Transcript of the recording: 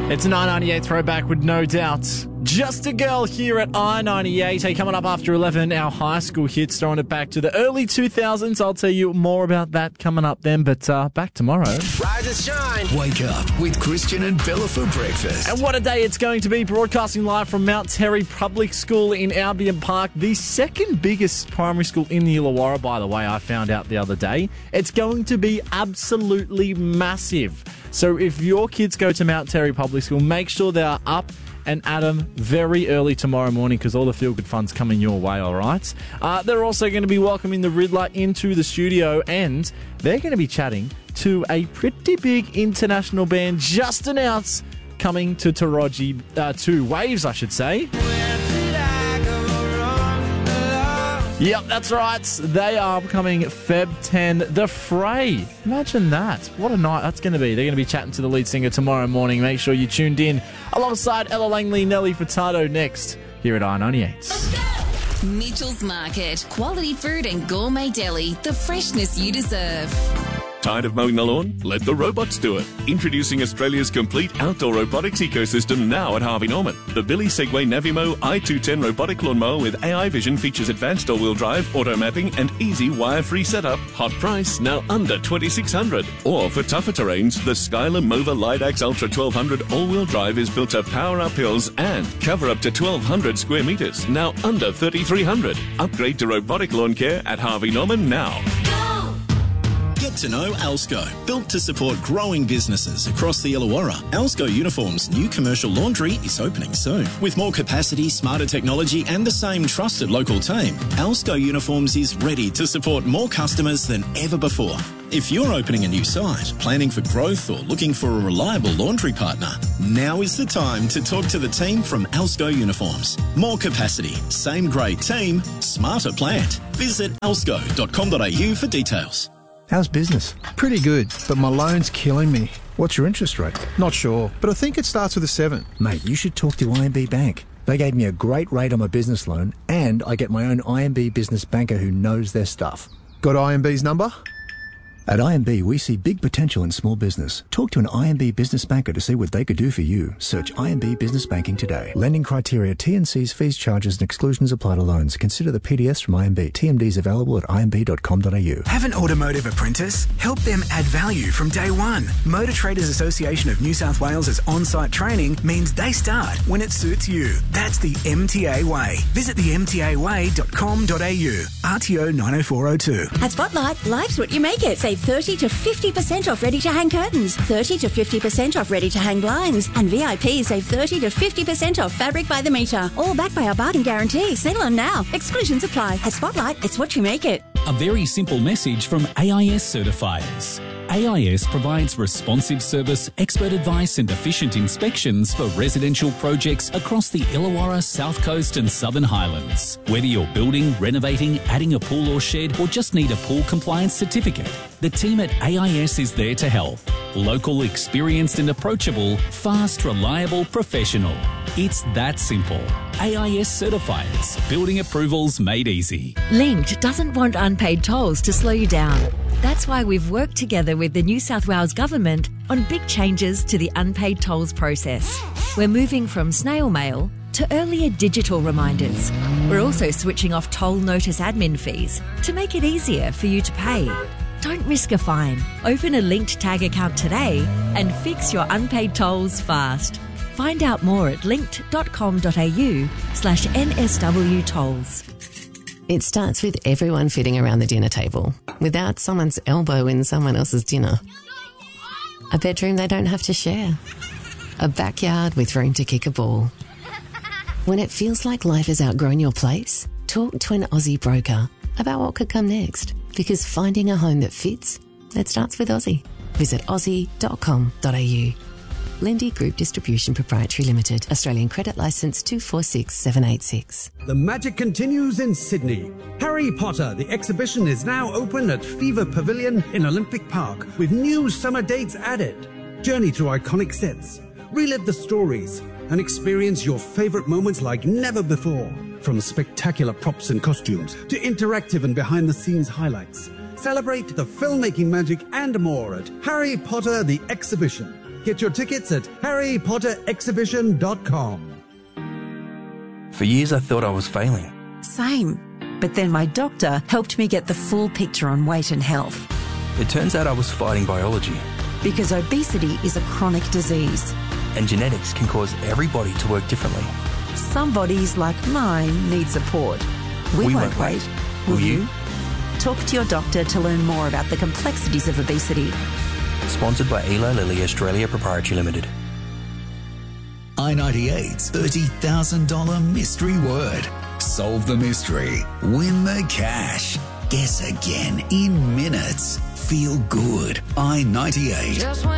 It's an I-98 throwback with no doubt. Just a Girl here at I-98. Hey, coming up after 11, our high school hits, throwing it back to the early 2000s. I'll tell you more about that coming up then, but back tomorrow. Rise and shine. Wake up with Christian and Bella for breakfast. And what a day it's going to be, broadcasting live from Mount Terry Public School in Albion Park, the second biggest primary school in the Illawarra, by the way, I found out the other day. It's going to be absolutely massive. So if your kids go to Mount Terry Public School, make sure they are up and at them very early tomorrow morning because all the feel-good fun's coming your way, all right? They're also going to be welcoming the Riddler into the studio, and they're going to be chatting to a pretty big international band just announced coming to Taraji, to Waves, I should say. Yep, that's right. They are coming Feb 10, The Fray. Imagine that. What a night that's going to be. They're going to be chatting to the lead singer tomorrow morning. Make sure you tuned in alongside Ella Langley, Nelly Furtado next here at I-98. Mitchell's Market. Quality food and gourmet deli. The freshness you deserve. Tired of mowing the lawn? Let the robots do it. Introducing Australia's complete outdoor robotics ecosystem now at Harvey Norman. The Billy Segway Navimo i210 robotic lawnmower with AI vision features advanced all-wheel drive, auto mapping, and easy wire-free setup. Hot price, now under $2,600. Or for tougher terrains, the Skylar Mova Lidax Ultra 1200 all-wheel drive is built to power up hills and cover up to 1,200 square meters, now under $3,300. Upgrade to robotic lawn care at Harvey Norman now. Get to know Alsco, built to support growing businesses across the Illawarra. Alsco Uniforms' new commercial laundry is opening soon. With more capacity, smarter technology and the same trusted local team, Alsco Uniforms is ready to support more customers than ever before. If you're opening a new site, planning for growth or looking for a reliable laundry partner, now is the time to talk to the team from Alsco Uniforms. More capacity, same great team, smarter plant. Visit alsco.com.au for details. How's business? Pretty good, but my loan's killing me. What's your interest rate? Not sure, but I think it starts with a 7. Mate, you should talk to IMB Bank. They gave me a great rate on my business loan, and I get my own IMB business banker who knows their stuff. Got IMB's number? At IMB, we see big potential in small business. Talk to an IMB business banker to see what they could do for you. Search IMB Business Banking today. Lending criteria, T&Cs, fees, charges and exclusions apply to loans. Consider the PDS from IMB. TMDs available at imb.com.au. Have an automotive apprentice? Help them add value from day one. Motor Traders Association of New South Wales' on-site training means they start when it suits you. That's the MTA way. Visit the mtaway.com.au. RTO 90402. At Spotlight, life's what you make it. Save 30 to 50% off ready-to-hang curtains, 30 to 50% off ready-to-hang blinds, and VIP save 30 to 50% off fabric by the metre. All backed by our bargain guarantee. Settle on now. Exclusions apply. At Spotlight, it's what you make it. A very simple message from AIS certifiers. AIS provides responsive service, expert advice and efficient inspections for residential projects across the Illawarra, South Coast and Southern Highlands. Whether you're building, renovating, adding a pool or shed, or just need a pool compliance certificate, the team at AIS is there to help. Local, experienced and approachable, fast, reliable, professional. It's that simple. AIS certifiers. Building approvals made easy. Linked doesn't want unpaid tolls to slow you down. That's why we've worked together with the New South Wales Government on big changes to the unpaid tolls process. We're moving from snail mail to earlier digital reminders. We're also switching off toll notice admin fees to make it easier for you to pay. Don't risk a fine. Open a Linked Tag account today and fix your unpaid tolls fast. Find out more at linked.com.au/NSW tolls. It starts with everyone fitting around the dinner table without someone's elbow in someone else's dinner. A bedroom they don't have to share. A backyard with room to kick a ball. When it feels like life has outgrown your place, talk to an Aussie broker about what could come next. Because finding a home that fits, it starts with Aussie. Visit aussie.com.au. Lindy Group Distribution Proprietary Limited. Australian Credit Licence 246786. The magic continues in Sydney. Harry Potter, the exhibition, is now open at Fever Pavilion in Olympic Park with new summer dates added. Journey through iconic sets, relive the stories, and experience your favourite moments like never before. From spectacular props and costumes to interactive and behind-the-scenes highlights. Celebrate the filmmaking magic and more at Harry Potter, the exhibition. Get your tickets at harrypotterexhibition.com. For years I thought I was failing. Same. But then my doctor helped me get the full picture on weight and health. It turns out I was fighting biology. Because obesity is a chronic disease. And genetics can cause every body to work differently. Some bodies, like mine, need support. We won't wait. Will you? Talk to your doctor to learn more about the complexities of obesity. Sponsored by Eli Lilly Australia Proprietary Limited. I-98's $30,000 mystery word. Solve the mystery. Win the cash. Guess again in minutes. Feel good. I-98.